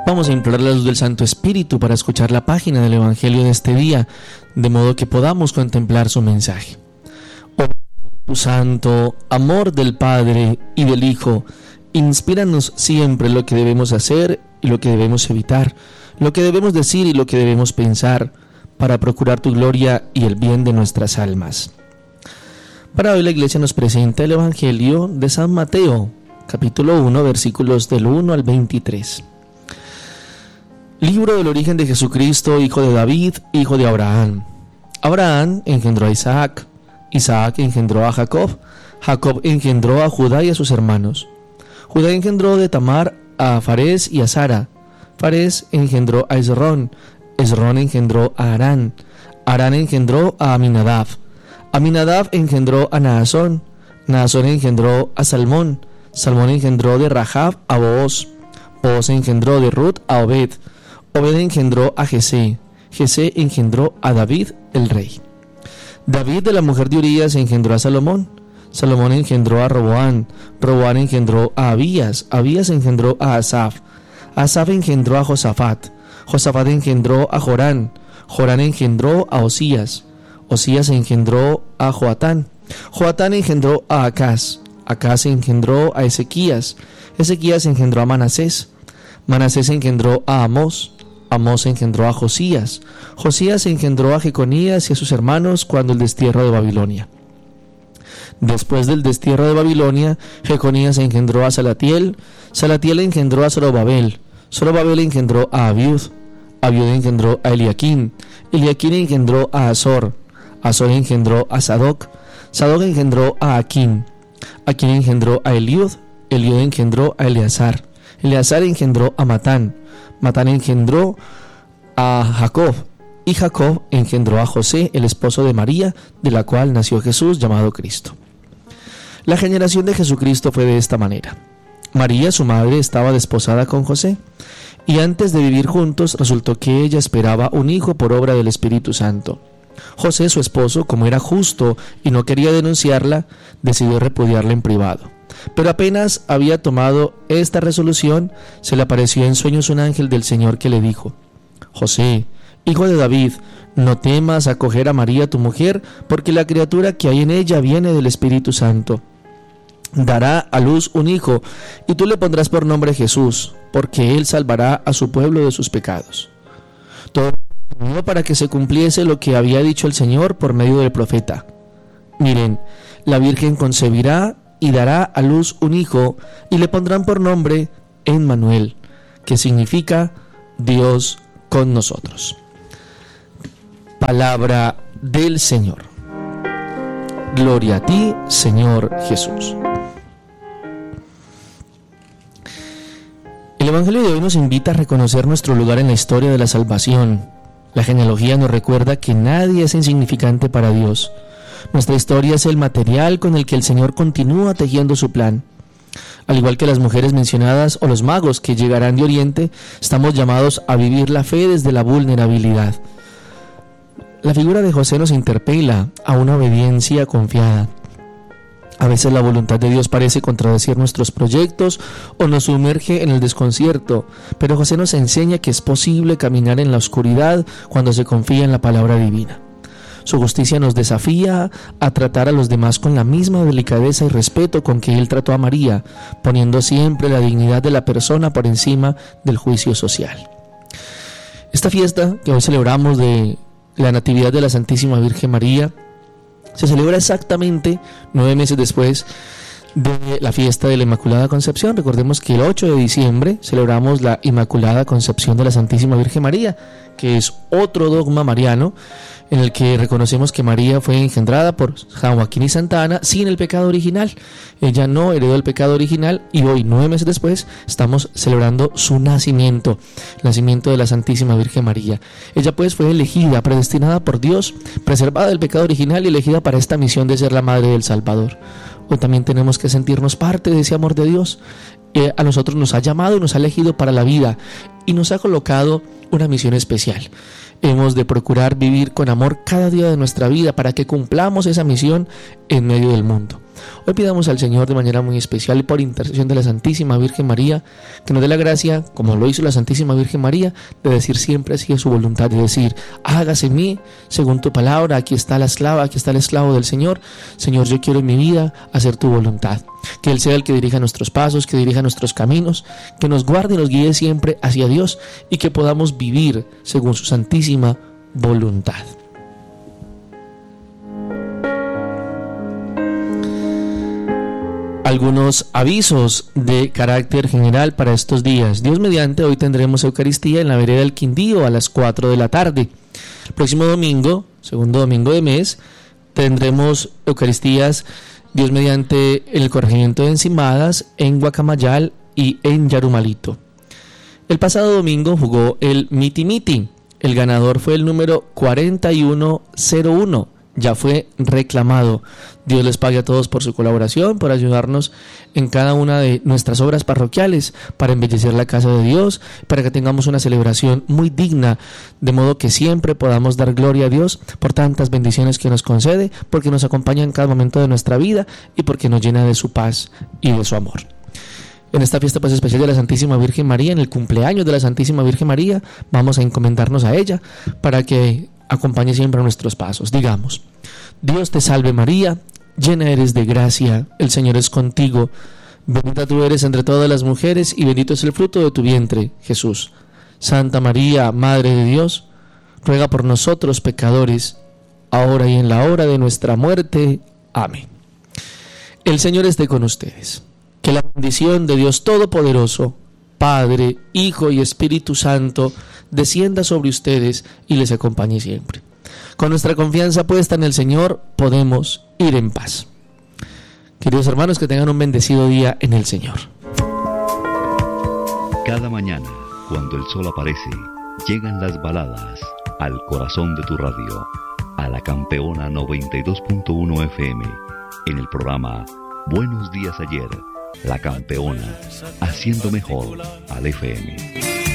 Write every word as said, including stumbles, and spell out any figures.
Vamos a implorar la luz del Santo Espíritu para escuchar la página del Evangelio de este día, de modo que podamos contemplar su mensaje. Oh Espíritu Santo, amor del Padre y del Hijo, inspíranos siempre lo que debemos hacer y lo que debemos evitar, lo que debemos decir y lo que debemos pensar, para procurar tu gloria y el bien de nuestras almas. Para hoy la Iglesia nos presenta el Evangelio de San Mateo, capítulo uno, versículos del uno al veintitrés. Libro del origen de Jesucristo, hijo de David, hijo de Abraham. Abraham engendró a Isaac, Isaac engendró a Jacob, Jacob engendró a Judá y a sus hermanos. Judá engendró de Tamar a Farés y a Sara. Farés engendró a Esrón, Esrón engendró a Arán, Arán engendró a Aminadab, Aminadab engendró a Naasón, Naasón engendró a Salmón, Salmón engendró de Rahab a Booz, Booz engendró de Ruth a Obed, Obed engendró a Jesé, Jesé engendró a David el rey. David de la mujer de Urías engendró a Salomón, Salomón engendró a Roboán, Roboán engendró a Abías, Abías engendró a Asaf, Asaf engendró a Josafat, Josafat engendró a Jorán, Jorán engendró a Osías, Osías engendró a Joatán, Joatán engendró a Acaz, Acaz engendró a Ezequías, Ezequías engendró a Manasés, Manasés engendró a Amós, Amós engendró a Josías, Josías engendró a Jeconías y a sus hermanos cuando el destierro de Babilonia. Después del destierro de Babilonia, Jeconías engendró a Salatiel, Salatiel engendró a Zorobabel, Zorobabel engendró a Abiud, Abiud engendró a Eliaquín, Eliaquín engendró a Azor, Azor engendró a Sadoc, Sadoc engendró a Aquín, Aquín engendró a Eliud, Eliud engendró a Eleazar, Eleazar engendró a Matán, Matán engendró a Jacob, y Jacob engendró a José, el esposo de María, de la cual nació Jesús llamado Cristo. La generación de Jesucristo fue de esta manera. María, su madre, estaba desposada con José, y antes de vivir juntos resultó que ella esperaba un hijo por obra del Espíritu Santo. José, su esposo, como era justo y no quería denunciarla, decidió repudiarla en privado. Pero apenas había tomado esta resolución, se le apareció en sueños un ángel del Señor que le dijo: José, hijo de David, no temas acoger a María tu mujer, porque la criatura que hay en ella viene del Espíritu Santo. Dará a luz un hijo, y tú le pondrás por nombre Jesús, porque él salvará a su pueblo de sus pecados. Todo para que se cumpliese lo que había dicho el Señor por medio del profeta. Miren, la Virgen concebirá y dará a luz un hijo, y le pondrán por nombre Emmanuel, que significa Dios con nosotros. Palabra del Señor. Gloria a ti, Señor Jesús. El Evangelio de hoy nos invita a reconocer nuestro lugar en la historia de la salvación. La genealogía nos recuerda que nadie es insignificante para Dios. Nuestra historia es el material con el que el Señor continúa tejiendo su plan. Al igual que las mujeres mencionadas o los magos que llegarán de Oriente, estamos llamados a vivir la fe desde la vulnerabilidad. La figura de José nos interpela a una obediencia confiada. A veces la voluntad de Dios parece contradecir nuestros proyectos o nos sumerge en el desconcierto, pero José nos enseña que es posible caminar en la oscuridad cuando se confía en la palabra divina. Su justicia nos desafía a tratar a los demás con la misma delicadeza y respeto con que él trató a María, poniendo siempre la dignidad de la persona por encima del juicio social. Esta fiesta que hoy celebramos de la Natividad de la Santísima Virgen María se celebra exactamente nueve meses después de la fiesta de la Inmaculada Concepción. Recordemos que el ocho de diciembre celebramos la Inmaculada Concepción de la Santísima Virgen María, que es otro dogma mariano en el que reconocemos que María fue engendrada por San Joaquín y Santa Ana sin el pecado original. Ella no heredó el pecado original y hoy, nueve meses después, estamos celebrando su nacimiento, el nacimiento de la Santísima Virgen María. Ella pues fue elegida, predestinada por Dios, preservada del pecado original y elegida para esta misión de ser la Madre del Salvador. Hoy también tenemos que sentirnos parte de ese amor de Dios. Eh, a nosotros nos ha llamado y nos ha elegido para la vida y nos ha colocado una misión especial. Hemos de procurar vivir con amor cada día de nuestra vida para que cumplamos esa misión en medio del mundo. Hoy pidamos al Señor de manera muy especial y por intercesión de la Santísima Virgen María, que nos dé la gracia, como lo hizo la Santísima Virgen María, de decir siempre así es su voluntad, de decir, hágase en mí según tu palabra, aquí está la esclava, aquí está el esclavo del Señor. Señor, yo quiero en mi vida hacer tu voluntad. Que Él sea el que dirija nuestros pasos, que dirija nuestros caminos, que nos guarde y nos guíe siempre hacia Dios y que podamos vivir según su santísima voluntad. Algunos avisos de carácter general para estos días. Dios mediante, hoy tendremos Eucaristía en la vereda del Quindío a las cuatro de la tarde. El próximo domingo, segundo domingo de mes, tendremos Eucaristías, Dios mediante, en el corregimiento de Encimadas, en Guacamayal y en Yarumalito. El pasado domingo jugó el Miti Miti. El ganador fue el número cuarenta y uno cero uno. Ya fue reclamado. Dios les pague a todos por su colaboración, por ayudarnos en cada una de nuestras obras parroquiales, para embellecer la casa de Dios, para que tengamos una celebración muy digna, de modo que siempre podamos dar gloria a Dios por tantas bendiciones que nos concede, porque nos acompaña en cada momento de nuestra vida y porque nos llena de su paz y de su amor. En esta fiesta pues especial de la Santísima Virgen María, en el cumpleaños de la Santísima Virgen María, vamos a encomendarnos a ella para que acompañe siempre nuestros pasos. Digamos: Dios te salve María, llena eres de gracia, el Señor es contigo, bendita tú eres entre todas las mujeres y bendito es el fruto de tu vientre, Jesús. Santa María, Madre de Dios, ruega por nosotros pecadores, ahora y en la hora de nuestra muerte. Amén. El Señor esté con ustedes. Que la bendición de Dios Todopoderoso, Padre, Hijo y Espíritu Santo, descienda sobre ustedes y les acompañe siempre. Con nuestra confianza puesta en el Señor, podemos ir en paz. Queridos hermanos, que tengan un bendecido día en el Señor. Cada mañana, cuando el sol aparece, llegan las baladas al corazón de tu radio, a la Campeona noventa y dos punto uno F M, en el programa Buenos Días Ayer, La Campeona, haciendo mejor al F M.